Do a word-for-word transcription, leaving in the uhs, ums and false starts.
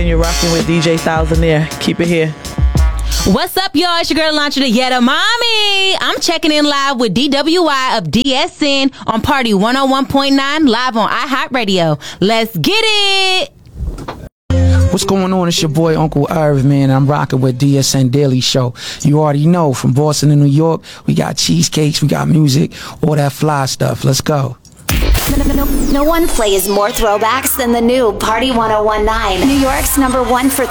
and you're rocking with D J Thousandaire. Keep it here. What's up, y'all? It's your girl, Lantra the Yetta Mommy. I'm checking in live with D W I of D S N on Party one oh one point nine live on iHeartRadio. Let's get it. What's going on? It's your boy Uncle Irv, man. I'm rocking with D S N Daily Show. You already know, from Boston to New York, we got cheesecakes, we got music, all that fly stuff. Let's go. No, no, no, no one plays more throwbacks than the new Party one oh one nine, New York's number one for